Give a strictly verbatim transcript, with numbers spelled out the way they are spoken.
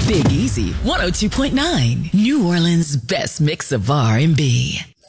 Big Easy, one oh two point nine. New Orleans' best mix of R and B.